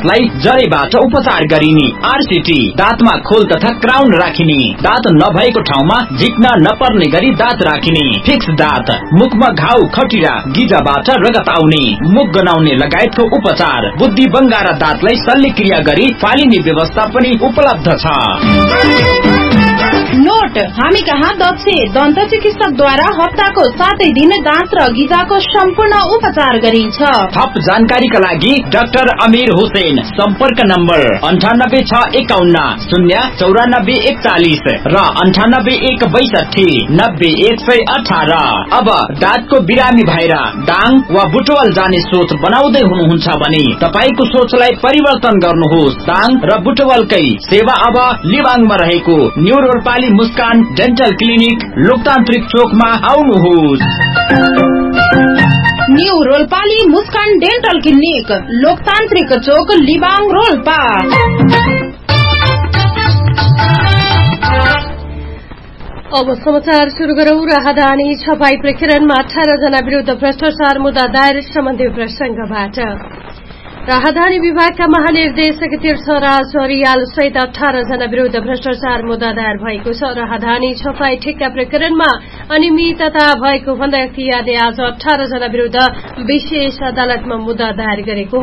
दाँतलाई जरेबाट उपचार गरिने। आरसीटी दाँतमा खोल तथा क्राउन राखिने। दाँत नभएको ठाउँमा झिक्न नपर्ने गरी दाँत राखिने। फिक्स दाँत मुखमा घाउ खटिरा गिजाबाट रगत आउने मुख गनाउने लगायतको उपचार। बुद्धि बङ्गारा दाँतलाई शल्यक्रिया गरी फालिने व्यवस्था पनि उपलब्ध छ। नोट, हामी कहाँ दक्ष दन्त चिकित्सकद्वारा हप्ताको 7 दिन दाँत र गिजाको सम्पूर्ण उपचार गरिन्छ। थप जानकारीका लागि डाक्टर अमीर हुसैन, सम्पर्क नम्बर 9861 09441 र 9816 90118। अब दाँतको बिरामी भएर डाङ वा बुटवल जाने सोच बनाउँदै हुनुहुन्छ भने तपाईको सोचलाई परिवर्तन गर्नुहोस्। डाङ र बुटवलकै सेवा अब लिबाङमा रहेको न्यू रोल्पाली मुस्कान डेन्टल क्लिनिक लोकतान्त्रिक चोकमा आउनुहोस्। न्यू रोल्पाली मुस्कान डेन्टल क्लिनिक लोकतान्त्रिक चोक लिबाङ रोल्पा। अब समाचार शुरू गरौं। राहदानी छपाई प्रकरणमा 18 जना विरूद्ध भ्रष्टाचार मुद्दा दायर सम्बन्धी प्रसंगबाट। राहदानी विभागका महानिर्देशक तीर्थराज रियाल सहित 18 जना विरूद्ध भ्रष्टाचार मुद्दा दायर भएको छ। राहदानी छपाई ठेक्का प्रकरणमा अनियमितता भएको भन्दै अख्तियारले आज 18 जना विरूद्ध विशेष अदालतमा मुद्दा दायर गरेको